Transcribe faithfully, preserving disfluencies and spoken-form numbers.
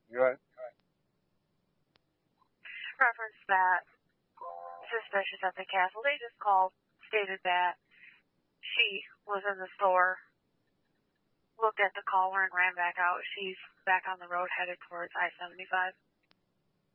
Go ahead. Reference that suspicious at the castle. They just called, stated that she was in the store, looked at the caller, and ran back out. She's back on the road headed towards I seventy-five.